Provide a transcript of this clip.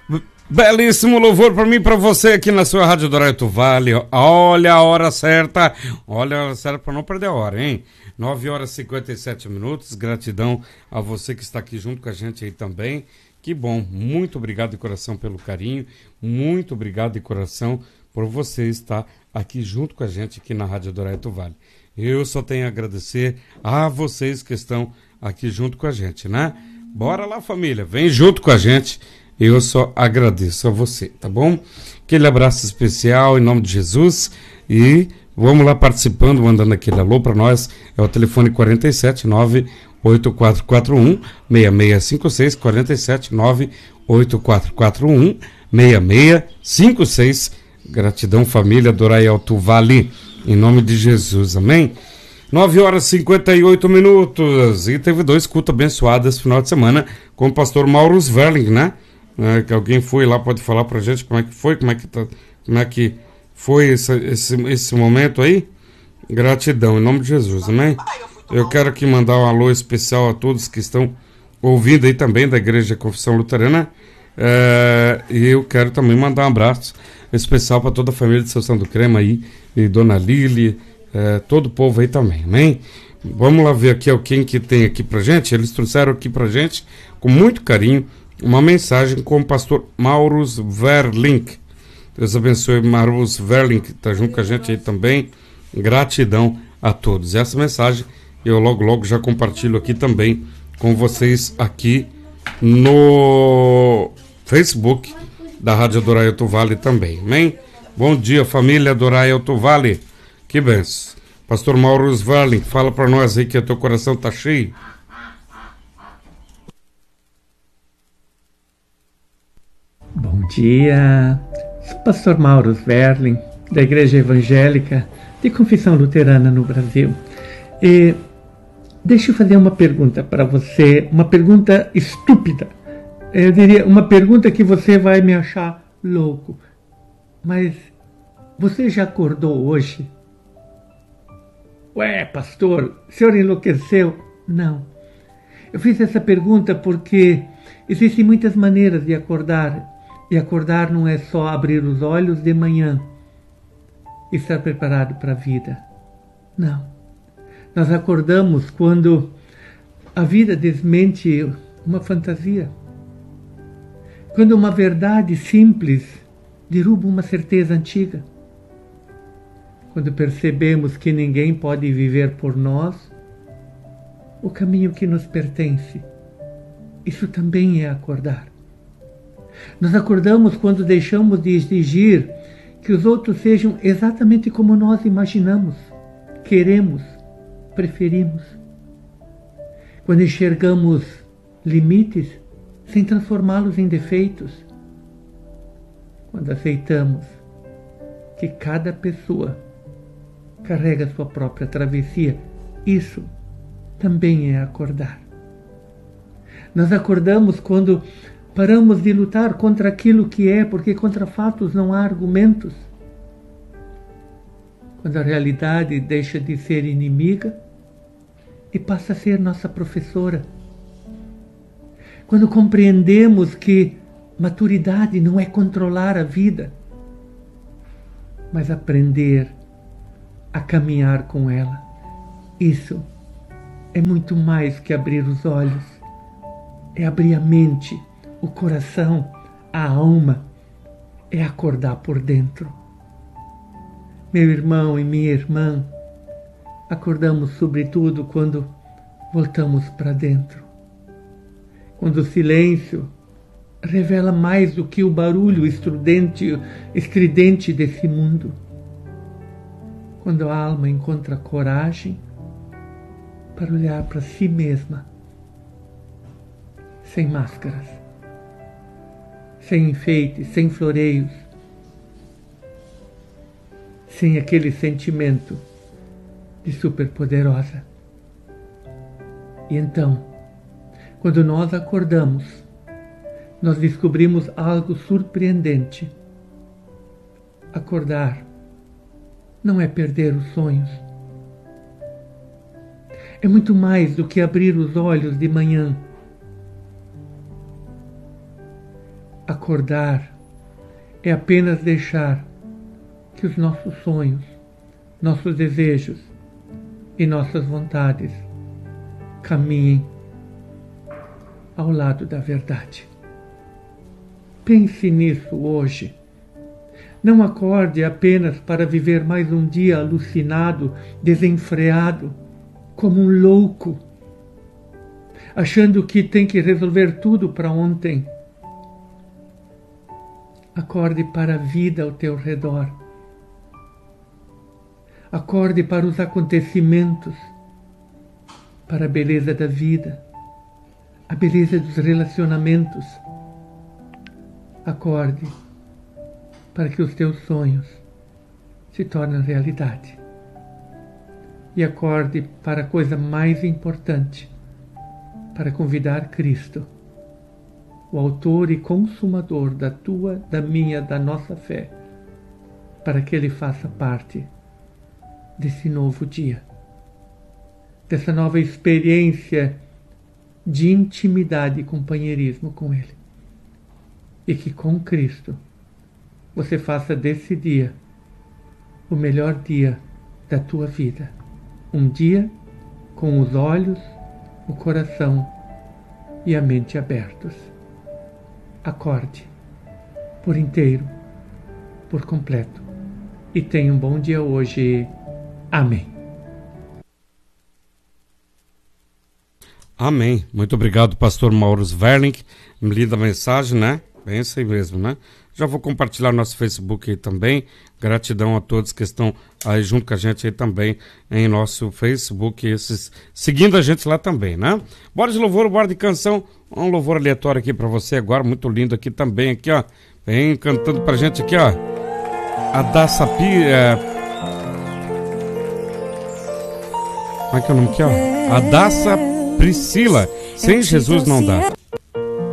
Belíssimo louvor para mim e para você aqui na sua Rádio Doraito Vale. Olha a hora certa. Olha a hora certa para não perder a hora, hein? 9 horas e 57 minutos. Gratidão a você que está aqui junto com a gente aí também. Que bom. Muito obrigado de coração pelo carinho. Muito obrigado de coração por você estar aqui junto com a gente aqui na Rádio Doraito Vale. Eu só tenho a agradecer a vocês que estão aqui junto com a gente, né? Bora lá, família. Vem junto com a gente. Eu só agradeço a você, tá bom? Aquele abraço especial em nome de Jesus e vamos lá participando, mandando aquele alô para nós. É o telefone 479-8441-6656, 479-8441-6656. Gratidão, família Doraialto Vale, em nome de Jesus, amém? 9 horas e 58 minutos. E teve 2 cultos abençoados esse final de semana com o pastor Mauro Sverling, né? Que alguém foi lá, pode falar pra gente como é que foi, como é que foi esse momento aí. Gratidão, em nome de Jesus, amém? Eu quero aqui mandar um alô especial a todos que estão ouvindo aí também da Igreja Confissão Luterana, e eu quero também mandar um abraço especial para toda a família de São do Crema aí, e Dona Lili, todo o povo aí também, amém? Vamos lá ver aqui quem que tem aqui pra gente. Eles trouxeram aqui pra gente com muito carinho uma mensagem com o pastor Mauro Sverling. Deus abençoe Mauro Sverling, que está junto com a gente aí também. Gratidão a todos. Essa mensagem eu logo já compartilho aqui também com vocês aqui no Facebook da Rádio Doraito Vale também, amém? Bom dia, família Doraito Vale. Que benção. Pastor Mauro Sverling, fala para nós aí que o teu coração tá cheio. Bom dia, sou o pastor Mauro Sverling, da Igreja Evangélica de Confissão Luterana no Brasil. E deixa eu fazer uma pergunta para você, uma pergunta estúpida. Eu diria, uma pergunta que você vai me achar louco. Mas você já acordou hoje? Ué, pastor, o senhor enlouqueceu? Não. Eu fiz essa pergunta porque existem muitas maneiras de acordar. E acordar não é só abrir os olhos de manhã e estar preparado para a vida. Não. Nós acordamos quando a vida desmente uma fantasia. Quando uma verdade simples derruba uma certeza antiga. Quando percebemos que ninguém pode viver por nós o caminho que nos pertence. Isso também é acordar. Nós acordamos quando deixamos de exigir que os outros sejam exatamente como nós imaginamos, queremos, preferimos. Quando enxergamos limites sem transformá-los em defeitos. Quando aceitamos que cada pessoa carrega sua própria travessia, isso também é acordar. Nós acordamos quando paramos de lutar contra aquilo que é, porque contra fatos não há argumentos. Quando a realidade deixa de ser inimiga e passa a ser nossa professora. Quando compreendemos que maturidade não é controlar a vida, mas aprender a caminhar com ela. Isso é muito mais que abrir os olhos. É abrir a mente, o coração, a alma, é acordar por dentro. Meu irmão e minha irmã, acordamos sobretudo quando voltamos para dentro. Quando o silêncio revela mais do que o barulho estridente desse mundo. Quando a alma encontra coragem para olhar para si mesma, sem máscaras, sem enfeites, sem floreios, sem aquele sentimento de superpoderosa. E então, quando nós acordamos, nós descobrimos algo surpreendente. Acordar não é perder os sonhos. É muito mais do que abrir os olhos de manhã. Acordar é apenas deixar que os nossos sonhos, nossos desejos e nossas vontades caminhem ao lado da verdade. Pense nisso hoje. Não acorde apenas para viver mais um dia alucinado, desenfreado, como um louco, achando que tem que resolver tudo para ontem. Acorde para a vida ao teu redor. Acorde para os acontecimentos, para a beleza da vida, a beleza dos relacionamentos. Acorde para que os teus sonhos se tornem realidade. E acorde para a coisa mais importante, para convidar Cristo, o autor e consumador da tua, da minha, da nossa fé, para que Ele faça parte desse novo dia, dessa nova experiência de intimidade e companheirismo com Ele. E que com Cristo você faça desse dia o melhor dia da tua vida. Um dia com os olhos, o coração e a mente abertos. Acorde por inteiro, por completo, e tenha um bom dia hoje. Amém. Amém. Muito obrigado, pastor Mauro Sverling. Me lida a mensagem, né? Bem isso aí mesmo, né? Já vou compartilhar no nosso Facebook aí também. Gratidão a todos que estão aí junto com a gente aí também em nosso Facebook, esses seguindo a gente lá também, né? Bora de louvor, bora de canção. Um louvor aleatório aqui pra você agora, muito lindo aqui também, aqui ó. Vem cantando pra gente aqui, ó. A Daça como é que é o nome aqui, ó? A Daça Priscila. Sem Jesus não dá.